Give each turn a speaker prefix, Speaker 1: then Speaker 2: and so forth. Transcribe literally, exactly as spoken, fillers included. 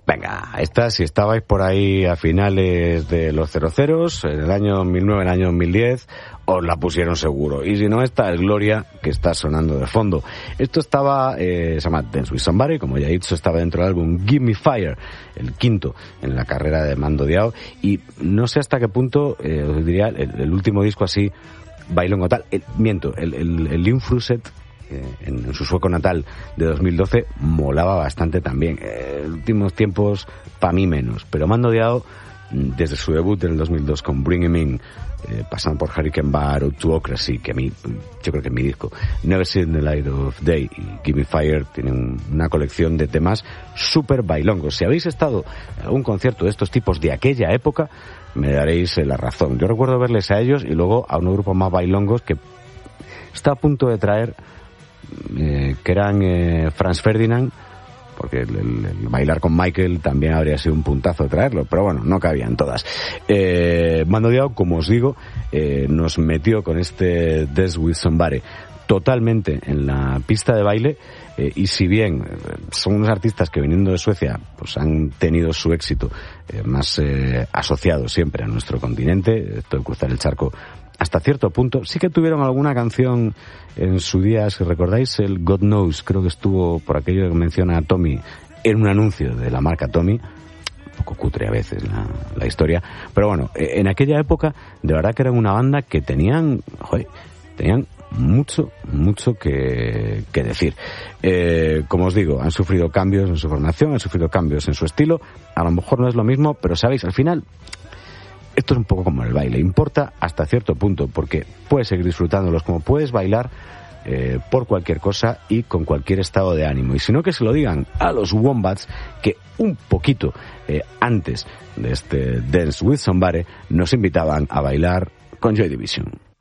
Speaker 1: Venga, esta, si estabais por ahí a finales de los cero ceros, en el año dos mil nueve, en el año dos mil diez, os la pusieron seguro. Y si no, esta es Gloria, que está sonando de fondo. Esto estaba, eh, se llama Dance with Somebody, como ya he dicho, estaba dentro del álbum Give Me Fire, el quinto en la carrera de Mando Diao. Y no sé hasta qué punto, eh, os diría, el, el último disco así, bailongo tal, el, miento, el, el, el Infruset, Eh, en, en su sueco natal de dos mil doce, molaba bastante también. Eh, en últimos tiempos, pa' mí menos, pero Mando Diao, desde su debut en el dos mil dos con Bring Him In, eh, pasando por Hurricane Bar o Autocracy, que a mí, yo creo que es mi disco, Never Seen the Light of Day y Give Me Fire, tienen una colección de temas súper bailongos. Si habéis estado en algún concierto de estos tipos de aquella época, me daréis la razón. Yo recuerdo verles a ellos y luego a unos grupos más bailongos que está a punto de traer, Eh, que eran eh, Franz Ferdinand, porque el, el, el bailar con Michael también habría sido un puntazo de traerlo, pero bueno, no cabían todas. eh, Mando Diao, como os digo, eh, nos metió con este Dance with Somebody totalmente en la pista de baile, eh, y si bien eh, son unos artistas que viniendo de Suecia pues han tenido su éxito eh, más eh, asociado siempre a nuestro continente, esto de cruzar el charco hasta cierto punto, sí que tuvieron alguna canción en su día, si recordáis, el God Knows, creo que estuvo por aquello que menciona a Tommy en un anuncio de la marca Tommy, un poco cutre a veces la, la historia, pero bueno, en aquella época de verdad que eran una banda que tenían, joder, tenían mucho, mucho que, que decir. Eh, como os digo, han sufrido cambios en su formación, han sufrido cambios en su estilo, a lo mejor no es lo mismo, pero sabéis, al final esto es un poco como el baile, importa hasta cierto punto, porque puedes seguir disfrutándolos como puedes bailar eh, por cualquier cosa y con cualquier estado de ánimo. Y si no, que se lo digan a los Wombats, que un poquito eh, antes de este Dance with Somebody nos invitaban a bailar con Joy Division.